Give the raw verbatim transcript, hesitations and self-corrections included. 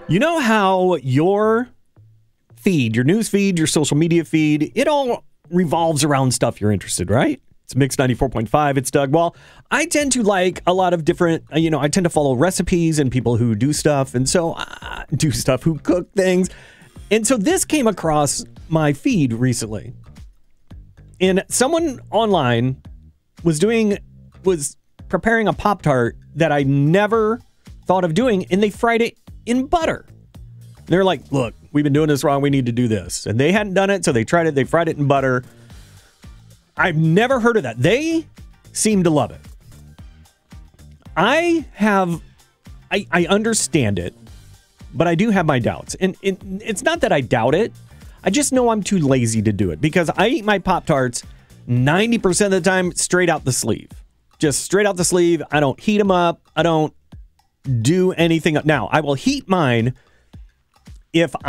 You know how your feed, your news feed, your social media feed, it all revolves around stuff you're interested, right? It's Mix ninety-four point five. It's Doug. Well, I tend to like a lot of different, you know, I tend to follow recipes and people who do stuff. And so uh, do stuff, who cook things. And so this came across my feed recently. And someone online was doing, was preparing a Pop-Tart that I never thought of doing. And they fried it in butter. They're like, look, we've been doing this wrong. We need to do this. And they hadn't done it. So they tried it. They fried it in butter. I've never heard of that. They seem to love it. I have, I, I understand it, but I do have my doubts. And it, it's not that I doubt it. I just know I'm too lazy to do it because I eat my Pop-Tarts ninety percent of the time straight out the sleeve. Just straight out the sleeve. I don't heat them up. I don't do anything. Now, I will heat mine if